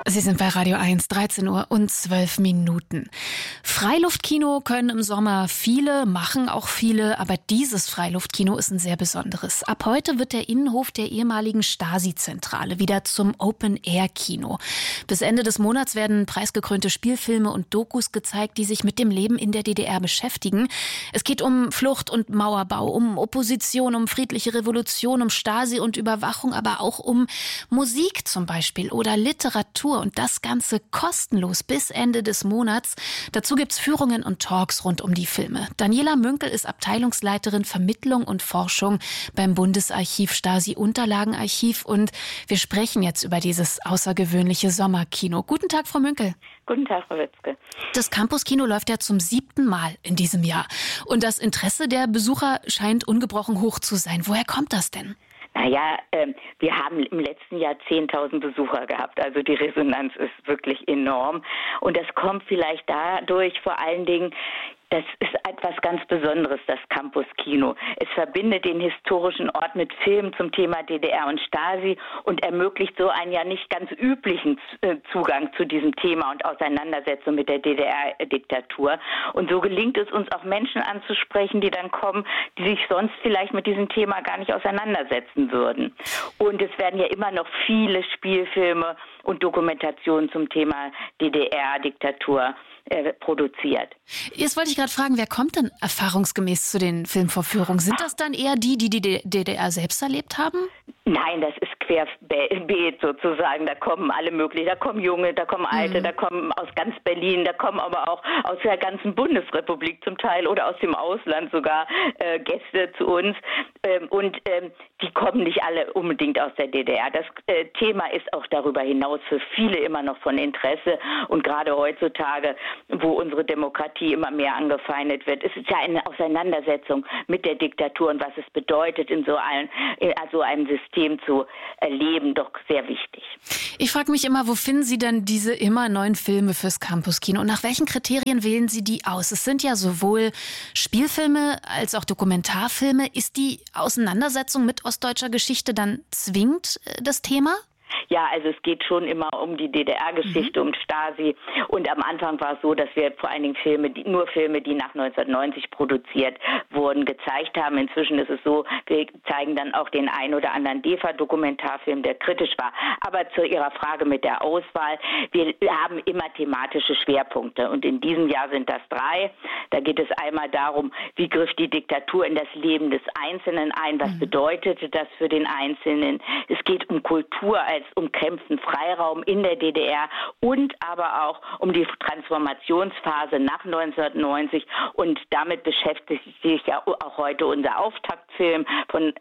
Sie sind bei Radio 1, 13 Uhr und 12 Minuten. Freiluftkino können im Sommer viele, machen auch viele, aber dieses Freiluftkino ist ein sehr besonderes. Ab heute wird der Innenhof der ehemaligen Stasi-Zentrale wieder zum Open-Air-Kino. Bis Ende des Monats werden preisgekrönte Spielfilme und Dokus gezeigt, die sich mit dem Leben in der DDR beschäftigen. Es geht um Flucht und Mauerbau, um Opposition, um friedliche Revolution, um Stasi und Überwachung, aber auch um Musik zum Beispiel oder Literatur. Und das Ganze kostenlos bis Ende des Monats. Dazu gibt's Führungen und Talks rund um die Filme. Daniela Münkel ist Abteilungsleiterin Vermittlung und Forschung beim Bundesarchiv Stasi-Unterlagenarchiv. Und wir sprechen jetzt über dieses außergewöhnliche Sommerkino. Guten Tag, Frau Münkel. Guten Tag, Frau Witzke. Das Campuskino läuft ja zum 7. Mal in diesem Jahr. Und das Interesse der Besucher scheint ungebrochen hoch zu sein. Woher kommt das denn? Naja, wir haben im letzten Jahr 10.000 Besucher gehabt. Also die Resonanz ist wirklich enorm. Und das kommt vielleicht dadurch vor allen Dingen, das ist etwas ganz Besonderes, das Campuskino. Es verbindet den historischen Ort mit Filmen zum Thema DDR und Stasi und ermöglicht so einen ja nicht ganz üblichen Zugang zu diesem Thema und Auseinandersetzung mit der DDR-Diktatur. Und so gelingt es uns auch Menschen anzusprechen, die dann kommen, die sich sonst vielleicht mit diesem Thema gar nicht auseinandersetzen würden. Und es werden ja immer noch viele Spielfilme und Dokumentationen zum Thema DDR-Diktatur produziert. Jetzt wollte ich gerade fragen, wer kommt denn erfahrungsgemäß zu den Filmvorführungen? Sind das dann eher die DDR selbst erlebt haben? Nein, das ist querbeet sozusagen. Da kommen alle möglichen. Da kommen Junge, da kommen Alte, da kommen aus ganz Berlin, da kommen aber auch aus der ganzen Bundesrepublik zum Teil oder aus dem Ausland sogar Gäste zu uns. Und die kommen nicht alle unbedingt aus der DDR. Das Thema ist auch darüber hinaus für viele immer noch von Interesse. Und gerade heutzutage, wo unsere Demokratie immer mehr angefeindet wird, ist es ja eine Auseinandersetzung mit der Diktatur und was es bedeutet, in so einem System zu erleben, doch sehr wichtig. Ich frage mich immer, wo finden Sie denn diese immer neuen Filme fürs Campuskino und nach welchen Kriterien wählen Sie die aus? Es sind ja sowohl Spielfilme als auch Dokumentarfilme. Ist die Auseinandersetzung mit ostdeutscher Geschichte dann zwingend das Thema? Ja, also es geht schon immer um die DDR-Geschichte, um Stasi. Und am Anfang war es so, dass wir vor allen Dingen nur Filme, die nach 1990 produziert wurden, gezeigt haben. Inzwischen ist es so, wir zeigen dann auch den ein oder anderen DEFA-Dokumentarfilm, der kritisch war. Aber zu Ihrer Frage mit der Auswahl, wir haben immer thematische Schwerpunkte. Und in diesem Jahr sind das 3. Da geht es einmal darum, wie griff die Diktatur in das Leben des Einzelnen ein? Was bedeutete das für den Einzelnen? Es geht um Kultur als umkämpften Freiraum in der DDR und aber auch um die Transformationsphase nach 1990 und damit beschäftigt sich ja auch heute unser Auftaktfilm von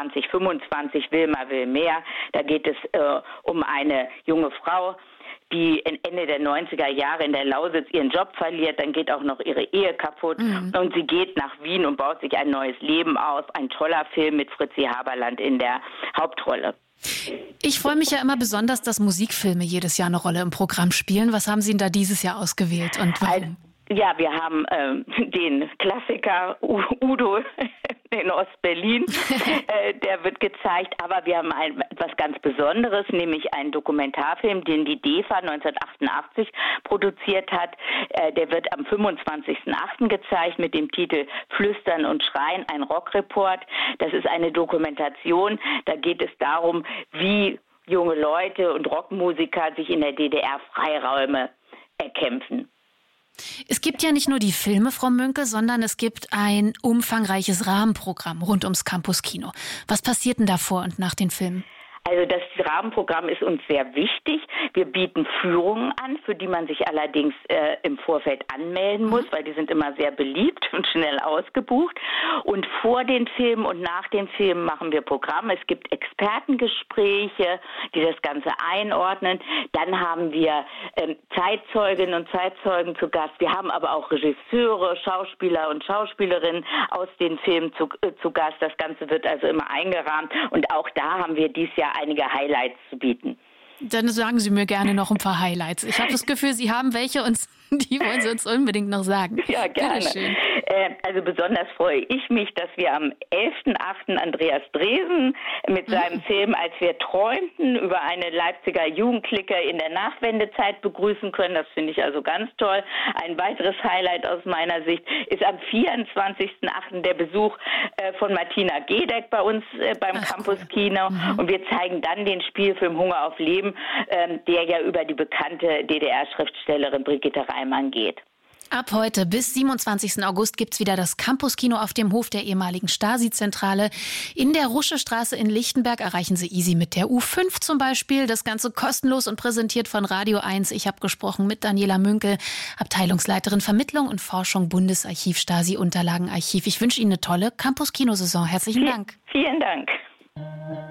2025, Wilma will mehr. Da geht es um eine junge Frau, die Ende der 90er Jahre in der Lausitz ihren Job verliert, dann geht auch noch ihre Ehe kaputt und sie geht nach Wien und baut sich ein neues Leben auf. Ein toller Film mit Fritzi Haberland in der Hauptrolle. Ich freue mich ja immer besonders, dass Musikfilme jedes Jahr eine Rolle im Programm spielen. Was haben Sie denn da dieses Jahr ausgewählt und warum? Ja, wir haben den Klassiker Udo in Ostberlin, der wird gezeigt, aber wir haben etwas ganz Besonderes, nämlich einen Dokumentarfilm, den die DEFA 1988 produziert hat. Der wird am 25.08. gezeigt mit dem Titel Flüstern und Schreien, ein Rockreport. Das ist eine Dokumentation, da geht es darum, wie junge Leute und Rockmusiker sich in der DDR Freiräume erkämpfen. Es gibt ja nicht nur die Filme, Frau Münkel, sondern es gibt ein umfangreiches Rahmenprogramm rund ums Campuskino. Was passiert denn da vor und nach den Filmen? Also das Rahmenprogramm ist uns sehr wichtig. Wir bieten Führungen an, für die man sich allerdings im Vorfeld anmelden muss, weil die sind immer sehr beliebt und schnell ausgebucht. Und vor den Filmen und nach den Filmen machen wir Programme. Es gibt Expertengespräche, die das Ganze einordnen. Dann haben wir Zeitzeuginnen und Zeitzeugen zu Gast. Wir haben aber auch Regisseure, Schauspieler und Schauspielerinnen aus den Filmen zu Gast. Das Ganze wird also immer eingerahmt. Und auch da haben wir dieses Jahr einige Highlights zu bieten. Dann sagen Sie mir gerne noch ein paar Highlights. Ich habe das Gefühl, Sie haben welche und die wollen Sie uns unbedingt noch sagen. Ja, gerne. Also besonders freue ich mich, dass wir am 11.8. Andreas Dresen mit seinem Film Als wir träumten über eine Leipziger Jugendclique in der Nachwendezeit begrüßen können. Das finde ich also ganz toll. Ein weiteres Highlight aus meiner Sicht ist am 24.8. der Besuch von Martina Gedeck bei uns beim Campus Kino. Und wir zeigen dann den Spielfilm Hunger auf Leben, der ja über die bekannte DDR-Schriftstellerin Brigitte Reimann geht. Ab heute bis 27. August gibt's wieder das Campus-Kino auf dem Hof der ehemaligen Stasi-Zentrale. In der Ruschestraße in Lichtenberg erreichen Sie easy mit der U5 zum Beispiel. Das Ganze kostenlos und präsentiert von Radio 1. Ich habe gesprochen mit Daniela Münkel, Abteilungsleiterin Vermittlung und Forschung Bundesarchiv Stasi-Unterlagenarchiv. Ich wünsche Ihnen eine tolle Campus-Kino-Saison. Herzlichen Dank. Vielen Dank.